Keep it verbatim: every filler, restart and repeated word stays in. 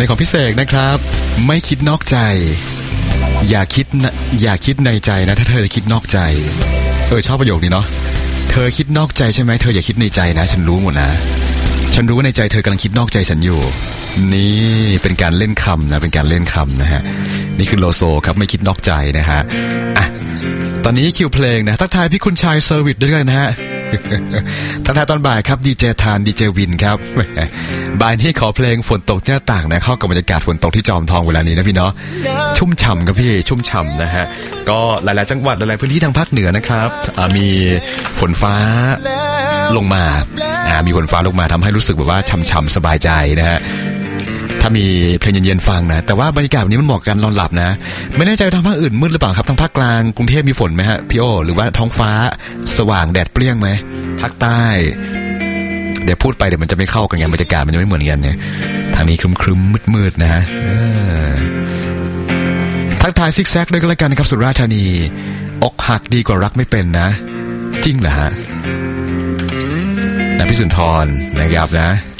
ลงของพี่เสกนะครับไม่คิดนอกใจอย่าคิดนะอย่าคิดในใจนะถ้าเธอจะคิดนอกใจเออชอบประโยคนี้เนาะเธอคิดนอกใจใช่ไหมเธออย่าคิดในใจนะฉันรู้หมดนะฉันรู้ว่าในใจเธอกำลังคิดนอกใจฉันอยู่นี่เป็นการเล่นคำนะเป็นการเล่นคำนะฮะนี่คือโลโซครับไม่คิดนอกใจนะฮะอ่ะตอนนี้คิวเพลงนะทักทายพี่คุณชายเซอร์วิสด้วยกันนะฮะทักทายตอนบ่ายครับดีเจทานดีเจวินครับบ่ายนี้ขอเพลงฝนตกหน้าต่างนะเข้ากับบรรยากาศฝนตกที่จอมทองเวลานี้นะพี่เนาะชุ่มฉ่ำครับพี่ชุ่มฉ่ำนะฮะก็หลายๆจังหวัดหลายๆพื้นที่ทางภาคเหนือนะครับมีฝนฟ้าลงมาอ่ามีฝนฟ้าลงมาทำให้รู้สึกแบบว่าฉ่ำๆสบายใจนะฮะถ้ามีเพลงเย็นๆฟังนะแต่ว่าบรรยากาศนี้มันเหมาะกันนอนหลับนะไม่แน่ใจทางภาคอื่นมืดหรือเปล่าครับทางภาคกลางกรุงเทพมีฝนไหมฮะพี่โอหรือว่าท้องฟ้าสว่างแดดเปรี้ยงไหมภาคใต้เดี๋ยวพูดไปเดี๋ยวมันจะไม่เข้ากันไงบรรยากาศมันจะไม่เหมือนกันเนี่ยทางนี้ครึ้มๆมืดๆนะฮะทักทายซิกแซกด้วยกันแล้วกันนะครับสุราษฎร์ธานีอกหักดีกว่ารักไม่เป็นนะจริงเหรอฮะนะพี่สุนทรนะครับนะ